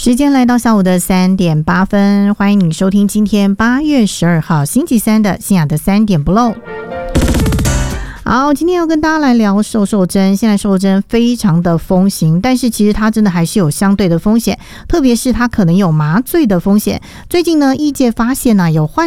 时间来到下午的3:08，欢迎你收听今天8月12号星期三的信雅的3点不漏。好，今天要跟大家来聊瘦瘦针。现在瘦瘦针非常的风行，但是其实它真的还是有相对的风险，特别是它可能有麻醉的风险。最近呢，医界发现有患